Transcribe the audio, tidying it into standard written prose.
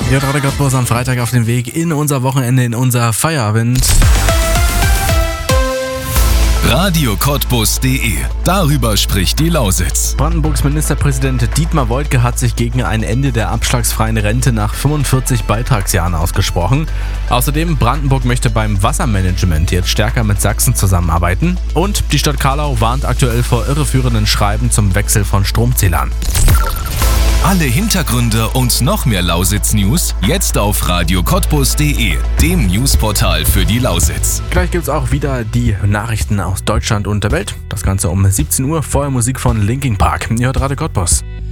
Ja, Radio Cottbus am Freitag auf dem Weg in unser Wochenende, in unser Feierabend. RadioCottbus.de. Darüber spricht die Lausitz. Brandenburgs Ministerpräsident Dietmar Woidke hat sich gegen ein Ende der abschlagsfreien Rente nach 45 Beitragsjahren ausgesprochen. Außerdem, Brandenburg möchte beim Wassermanagement jetzt stärker mit Sachsen zusammenarbeiten. Und die Stadt Carlau warnt aktuell vor irreführenden Schreiben zum Wechsel von Stromzählern. Alle Hintergründe und noch mehr Lausitz-News jetzt auf RadioCottbus.de, dem Newsportal für die Lausitz. Gleich gibt's auch wieder die Nachrichten aus Deutschland und der Welt. Das Ganze um 17 Uhr, vorher Musik von Linkin Park. Ihr hört Radio Cottbus.